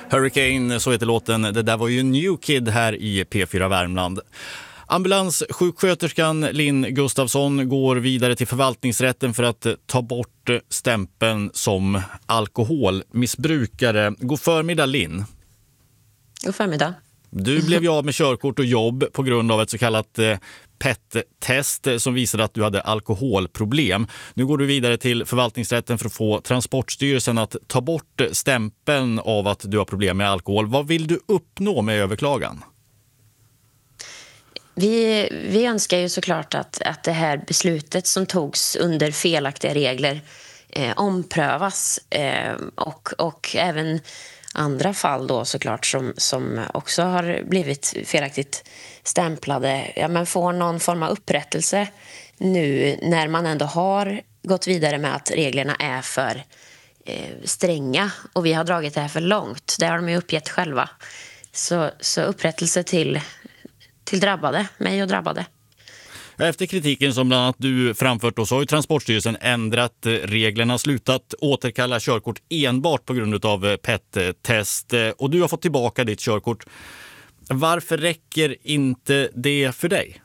Hurricane, så heter låten. Det där var ju New Kid här i P4 Värmland. Ambulanssjuksköterskan Linn Gustafsson går vidare till förvaltningsrätten för att ta bort stämpeln som alkoholmissbrukare. God förmiddag, Linn. God förmiddag. Du blev ju av med körkort och jobb på grund av ett så kallat PET-test som visade att du hade alkoholproblem. Nu går du vidare till förvaltningsrätten för att få Transportstyrelsen att ta bort stämpeln av att du har problem med alkohol. Vad vill du uppnå med överklagan? Vi önskar ju såklart att det här beslutet som togs under felaktiga regler omprövas och även andra fall då såklart som också har blivit felaktigt stämplade. Ja, men får någon form av upprättelse nu när man ändå har gått vidare med att reglerna är för stränga och vi har dragit det här för långt. Det har de ju uppgett själva. Så upprättelse till drabbade, mig och drabbade. Efter kritiken som bland annat du framfört så har ju Transportstyrelsen ändrat reglerna, slutat återkalla körkort enbart på grund av PET-test och du har fått tillbaka ditt körkort. Varför räcker inte det för dig?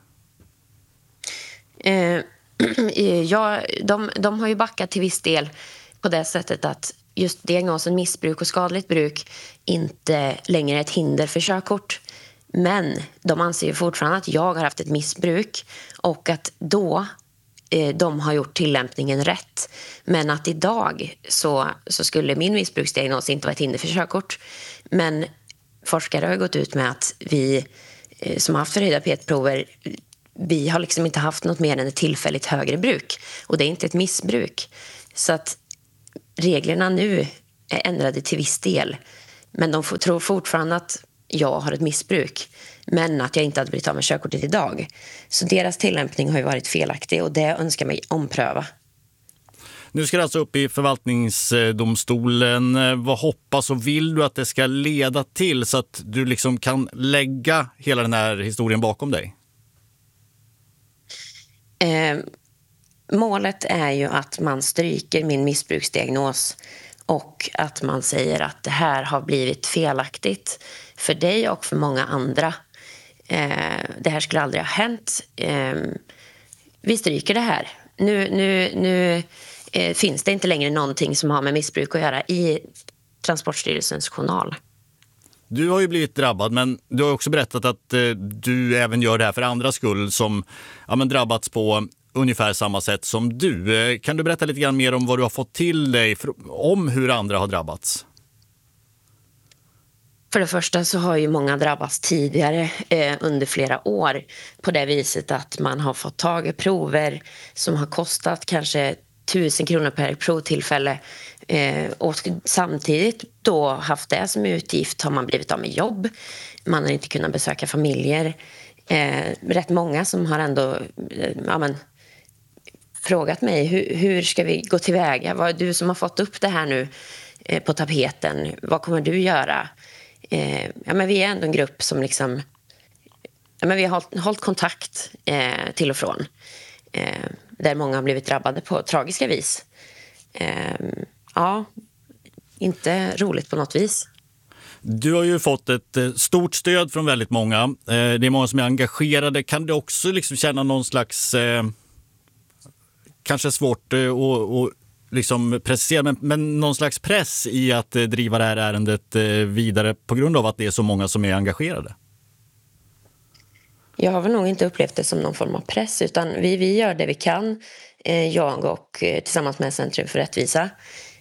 De har ju backat till viss del på det sättet att just diagnosen missbruk och skadligt bruk inte längre är ett hinder för körkort. Men de anser ju fortfarande att jag har haft ett missbruk och att då de har gjort tillämpningen rätt. Men att idag så skulle min missbruksdiagnos inte vara ett hinder för körkort. Men forskare har gått ut med att vi som har haft förhöjda PET-prover, vi har liksom inte haft något mer än ett tillfälligt högre bruk. Och det är inte ett missbruk. Så att reglerna nu är ändrade till viss del. Men de tror fortfarande att jag har ett missbruk, men att jag inte hade blivit av med körkortet idag. Så deras tillämpning har ju varit felaktig och det önskar mig ompröva. Nu ska det alltså upp i förvaltningsdomstolen. Vad hoppas och vill du att det ska leda till så att du liksom kan lägga hela den här historien bakom dig? Målet är ju att man stryker min missbruksdiagnos och att man säger att det här har blivit felaktigt för dig och för många andra. Det här skulle aldrig ha hänt. Vi stryker det här. Nu finns det inte längre någonting som har med missbruk att göra i Transportstyrelsens journal. Du har ju blivit drabbad, men du har också berättat att du även gör det här för andra skull som drabbats på ungefär samma sätt som du. Kan du berätta lite grann mer om vad du har fått till dig om hur andra har drabbats? För det första så har ju många drabbats tidigare under flera år på det viset att man har fått tag i prover som har kostat kanske 1000 kronor per provtillfälle och samtidigt då haft det som utgift har man blivit av med jobb. Man har inte kunnat besöka familjer. Rätt många som har ändå frågat mig hur ska vi gå tillväga? Vad är du som har fått upp det här nu på tapeten? Vad kommer du göra? Men vi är ändå en grupp som liksom vi har hållit kontakt till och från där många har blivit drabbade på tragiska vis. Inte roligt på något vis. Du har ju fått ett stort stöd från väldigt många. Det är många som är engagerade. Kan du också liksom känna någon slags kanske svårt att liksom precisera, men någon slags press i att driva det här ärendet vidare på grund av att det är så många som är engagerade? Jag har väl nog inte upplevt det som någon form av press, utan vi gör det vi kan, jag och tillsammans med Centrum för rättvisa.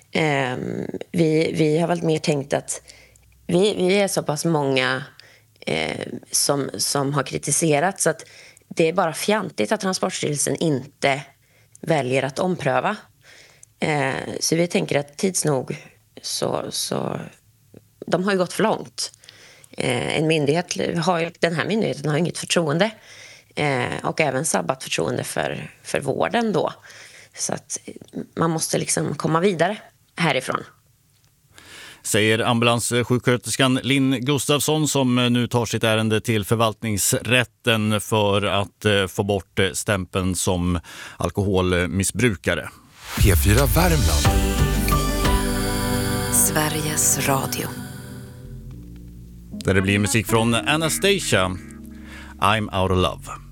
Vi har väl mer tänkt att vi är så pass många som har kritiserat så att det är bara fjantigt att Transportstyrelsen inte väljer att ompröva. Så vi tänker att tids nog så de har ju gått för långt. Den här myndigheten har inget förtroende och även sabbat förtroende för vården då. Så att man måste liksom komma vidare härifrån. Säger ambulanssjuksköterskan Linn Gustafsson som nu tar sitt ärende till förvaltningsrätten för att få bort stämpeln som alkoholmissbrukare. P4 Värmland. Sveriges Radio. Där det blir musik från Anastasia, I'm Out of Love.